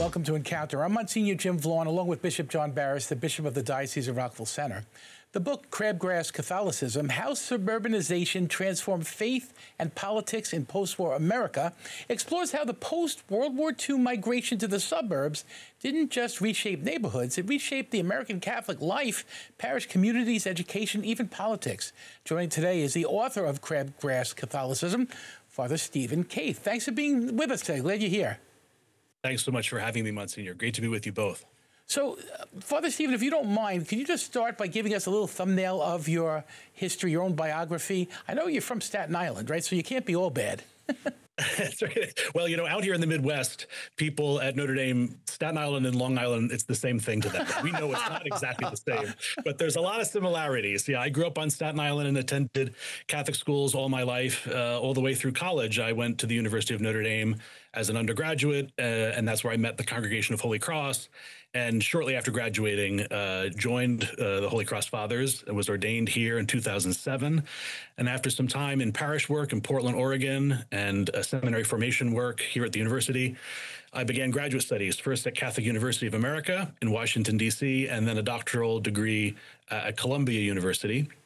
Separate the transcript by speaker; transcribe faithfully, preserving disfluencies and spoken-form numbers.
Speaker 1: Welcome to Encounter. I'm Monsignor Jim Vaughn, along with Bishop John Barris, the Bishop of the Diocese of Rockville Centre. The book, Crabgrass Catholicism, How Suburbanization Transformed Faith and Politics in Post-War America, explores how the post-World War Two migration to the suburbs didn't just reshape neighborhoods, it reshaped the American Catholic life, parish communities, education, even politics. Joining today is the author of Crabgrass Catholicism, Father Stephen Kaith. Thanks for being with us today. Glad you're here.
Speaker 2: Thanks so much for having me, Monsignor. Great to be with you both.
Speaker 1: So, uh, Father Stephen, if you don't mind, can you just start by giving us a little thumbnail of your history, your own biography? I know you're from Staten Island, right? So you can't be all bad.
Speaker 2: That's right. Well, you know, out here in the Midwest, people at Notre Dame, Staten Island and Long Island, it's the same thing to them. We know it's not exactly the same, but there's a lot of similarities. Yeah, I grew up on Staten Island and attended Catholic schools all my life, uh, all the way through college. I went to the University of Notre Dame as an undergraduate, uh, and that's where I met the Congregation of Holy Cross. And shortly after graduating, uh, joined uh, the Holy Cross Fathers and was ordained here in two thousand seven. And after some time in parish work in Portland, Oregon, and uh, seminary formation work here at the university, I began graduate studies, first at Catholic University of America in Washington, D C, and then a doctoral degree uh, at Columbia University.